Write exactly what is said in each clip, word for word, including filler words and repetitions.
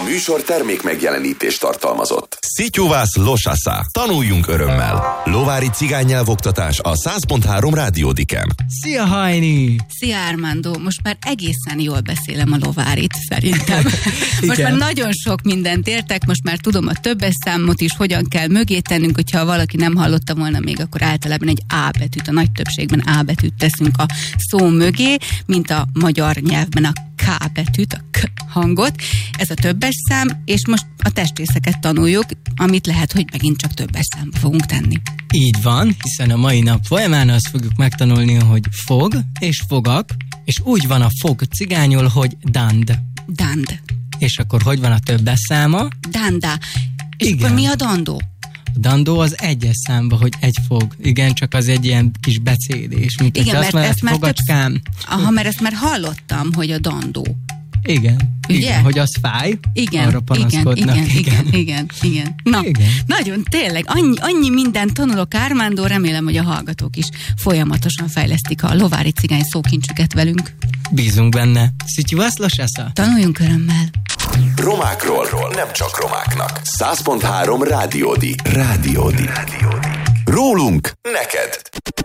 műsor termék megjelenítést tartalmazott. Szityuvász Losasza. Tanuljunk örömmel. Lovári cigánynyelvoktatás a száz pont három Rádiódiken. Szia, Hajni! Szia, Armando! Most már egészen jól beszélem a lovárit, szerintem. Most már nagyon sok mindent értek, most már tudom a többes számot is, hogyan kell mögé tennünk, hogyha valaki nem hallotta volna még, akkor általában egy A betűt, a nagy többségben A betűt teszünk a szó mögé, mint a magyar nyelvben a K betűt, a K hangot. Ez a többes szám, és most a testrészeket tanuljuk, amit lehet, hogy megint csak többes számba fogunk tenni. Így van, hiszen a mai nap folyamán azt fogjuk megtanulni, hogy fog és fogak, és úgy van a fog cigányul, hogy dand. Dand. És akkor hogy van a többes száma? Danda. És igen. akkor mi a dandó? A dandó az egyes számba, hogy egy fog. Igen, csak az egy ilyen kis becédés. Mint igen, mert azt ezt már fogacskám. Több... Aha, mert ezt már hallottam, hogy a dandó. Igen. Ugye? Igen, hogy az fáj. Igen, arra panaszkodnak. igen, igen, igen, igen, igen. Na, igen. Nagyon, tényleg, annyi, annyi mindent tanulok, Armando, remélem, hogy a hallgatók is folyamatosan fejlesztik a lovári cigány szókincsüket velünk. Bízunk benne. Szityuvász Losasza. Tanuljunk örömmel. Romákról, nem csak romáknak. száz pont három Rádiódi. Rádiódi. Rólunk neked.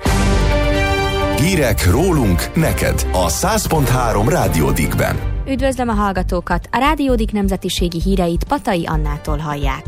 Hírek rólunk neked a száz pont három Rádiódikben. Üdvözlöm a hallgatókat! A Rádiódik nemzetiségi híreit Patai Annától hallják.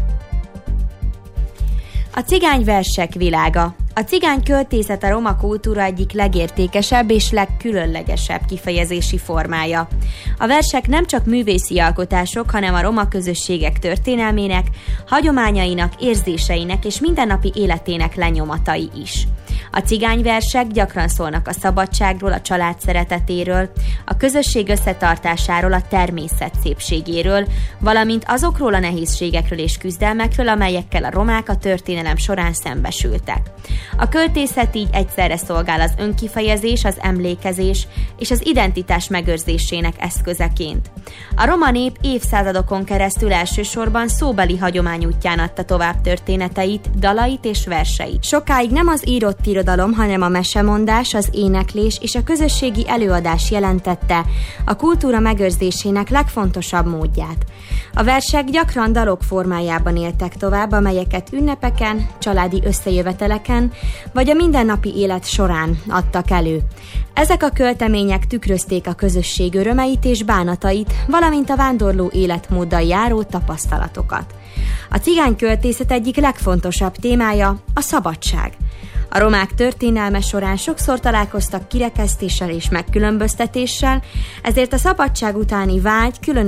A cigányversek világa. A cigány költészet a roma kultúra egyik legértékesebb és legkülönlegesebb kifejezési formája. A versek nem csak művészi alkotások, hanem a roma közösségek történelmének, hagyományainak, érzéseinek és mindennapi életének lenyomatai is. A cigányversek gyakran szólnak a szabadságról, a család szeretetéről, a közösség összetartásáról, a természet szépségéről, valamint azokról a nehézségekről és küzdelmekről, amelyekkel a romák a történelem során szembesültek. A költészet így egyszerre szolgál az önkifejezés, az emlékezés és az identitás megőrzésének eszközeként. A roma nép évszázadokon keresztül elsősorban szóbeli hagyomány útján adta tovább történeteit, dalait és verseit. Sokáig nem az írott irodalom, hanem a mesemondás, az éneklés és a közösségi előadás jelentette a kultúra megőrzésének legfontosabb módját. A versek gyakran dalok formájában éltek tovább, amelyeket ünnepeken, családi összejöveteleken vagy a mindennapi élet során adtak elő. Ezek a költemények tükrözték a közösség örömeit és bánatait, valamint a vándorló életmóddal járó tapasztalatokat. A cigányköltészet egyik legfontosabb témája a szabadság. A romák történelme során sokszor találkoztak kirekesztéssel és megkülönböztetéssel, ezért a szabadság utáni vágy különös